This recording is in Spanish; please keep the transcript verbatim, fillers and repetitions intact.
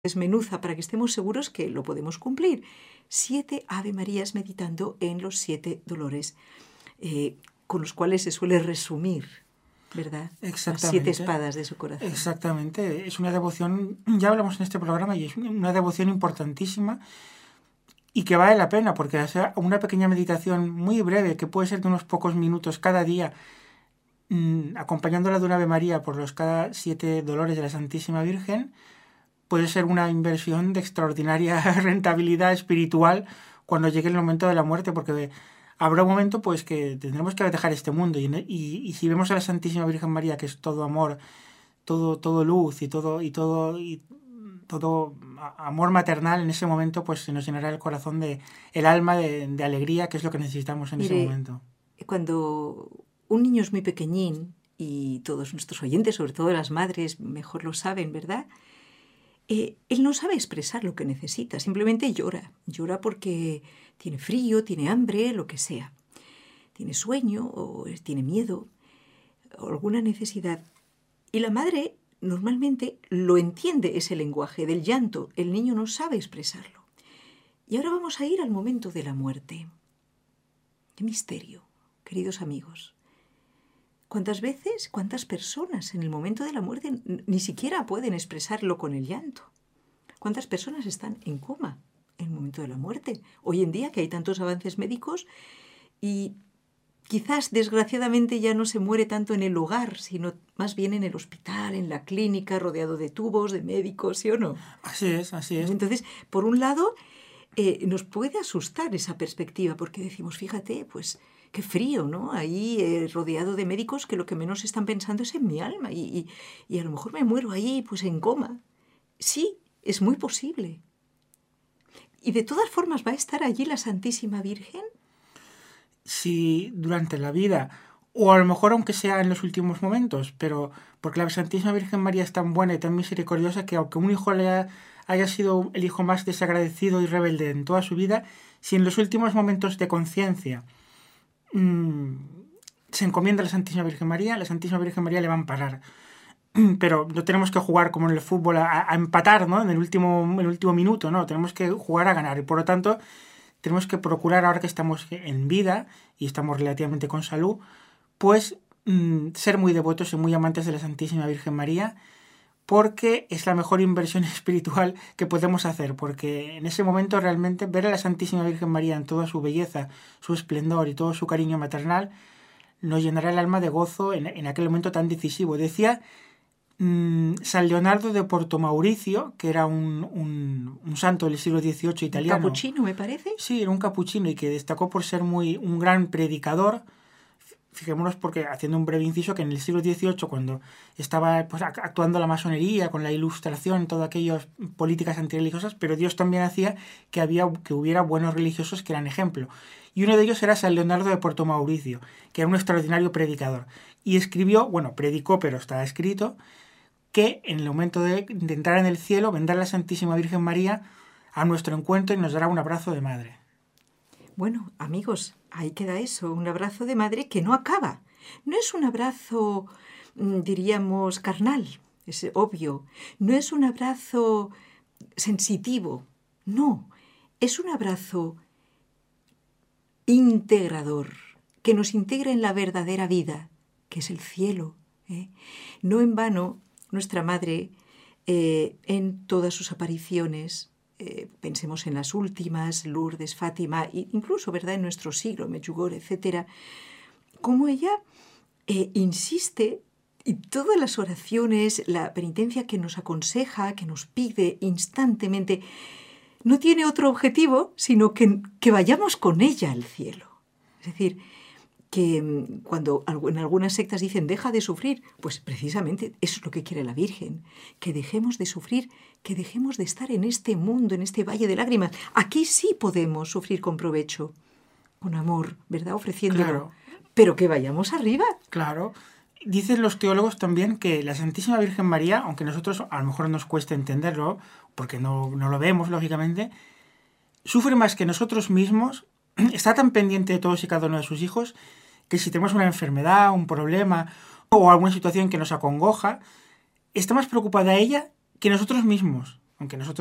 desmenuza para que estemos seguros que lo podemos cumplir. Siete Ave Marías meditando en los siete dolores, eh, con los cuales se suele resumir, ¿verdad? Las siete espadas de su corazón. Exactamente. Es una devoción, ya hablamos en este programa, y es una devoción importantísima y que vale la pena, porque hacer una pequeña meditación muy breve, que puede ser de unos pocos minutos cada día, mmm, acompañándola de una Ave María por los cada siete dolores de la Santísima Virgen, puede ser una inversión de extraordinaria rentabilidad espiritual cuando llegue el momento de la muerte, porque habrá un momento pues que tendremos que dejar este mundo y, y, y si vemos a la Santísima Virgen María, que es todo amor, todo, todo luz y todo, y todo, y todo amor maternal, en ese momento pues se nos llenará el corazón de el alma de, de alegría, que es lo que necesitamos en Mire, ese momento. Cuando un niño es muy pequeñín, y todos nuestros oyentes, sobre todo las madres, mejor lo saben, ¿verdad? Eh, él no sabe expresar lo que necesita, simplemente llora. Llora porque tiene frío, tiene hambre, lo que sea. Tiene sueño o tiene miedo o alguna necesidad. Y la madre normalmente lo entiende, ese lenguaje del llanto. El niño no sabe expresarlo. Y ahora vamos a ir al momento de la muerte. ¡Qué misterio, queridos amigos! ¿Cuántas veces, cuántas personas en el momento de la muerte ni siquiera pueden expresarlo con el llanto? ¿Cuántas personas están en coma en el momento de la muerte? Hoy en día que hay tantos avances médicos y quizás desgraciadamente ya no se muere tanto en el hogar, sino más bien en el hospital, en la clínica, rodeado de tubos, de médicos, ¿sí o no? Así es, así es. Entonces, por un lado, eh, nos puede asustar esa perspectiva porque decimos, fíjate, pues qué frío, ¿no? Ahí eh, rodeado de médicos que lo que menos están pensando es en mi alma y, y, y a lo mejor me muero ahí pues en coma. Sí, es muy posible. ¿Y de todas formas va a estar allí la Santísima Virgen? Sí, durante la vida, o a lo mejor aunque sea en los últimos momentos, pero porque la Santísima Virgen María es tan buena y tan misericordiosa que aunque un hijo le ha, haya sido el hijo más desagradecido y rebelde en toda su vida, si en los últimos momentos de conciencia se encomienda a la Santísima Virgen María, la Santísima Virgen María le va a amparar. Pero no tenemos que jugar como en el fútbol a, a empatar, ¿no? En el último, en el último minuto, ¿no? Tenemos que jugar a ganar y por lo tanto tenemos que procurar, ahora que estamos en vida y estamos relativamente con salud, pues mmm, ser muy devotos y muy amantes de la Santísima Virgen María, porque es la mejor inversión espiritual que podemos hacer, porque en ese momento realmente ver a la Santísima Virgen María en toda su belleza, su esplendor y todo su cariño maternal nos llenará el alma de gozo en, en aquel momento tan decisivo. Decía mmm, San Leonardo de Porto Mauricio, que era un, un, un santo del siglo dieciocho italiano. ¿Un capuchino, me parece? Sí, era un capuchino y que destacó por ser muy un gran predicador. Fijémonos, porque, haciendo un breve inciso, que en el siglo dieciocho, cuando estaba pues, actuando la masonería, con la ilustración, todas aquellas políticas antirreligiosas, pero Dios también hacía que, había, que hubiera buenos religiosos que eran ejemplo. Y uno de ellos era San Leonardo de Porto Mauricio, que era un extraordinario predicador. Y escribió, bueno, predicó, pero está escrito, que en el momento de, de entrar en el cielo vendrá la Santísima Virgen María a nuestro encuentro y nos dará un abrazo de madre. Bueno, amigos, ahí queda eso, un abrazo de madre que no acaba. No es un abrazo, diríamos, carnal, es obvio. No es un abrazo sensitivo, no. Es un abrazo integrador, que nos integra en la verdadera vida, que es el cielo. ¿eh? No en vano, nuestra madre, eh, en todas sus apariciones, Eh, pensemos en las últimas, Lourdes, Fátima, incluso, ¿verdad?, en nuestro siglo, Medjugorje, etcétera, cómo ella eh, insiste, y todas las oraciones, la penitencia que nos aconseja, que nos pide instantemente, no tiene otro objetivo, sino que, que vayamos con ella al cielo. Es decir, que cuando en algunas sectas dicen deja de sufrir, pues precisamente eso es lo que quiere la Virgen, que dejemos de sufrir, que dejemos de estar en este mundo, en este valle de lágrimas. Aquí sí podemos sufrir con provecho, con amor, ¿verdad? Ofreciéndolo. Claro. Pero que vayamos arriba. Claro. Dicen los teólogos también que la Santísima Virgen María, aunque nosotros a lo mejor nos cueste entenderlo, porque no, no lo vemos, lógicamente, sufre más que nosotros mismos, está tan pendiente de todos y cada uno de sus hijos, que si tenemos una enfermedad, un problema o alguna situación que nos acongoja, está más preocupada ella que nosotros mismos. aunque nosotros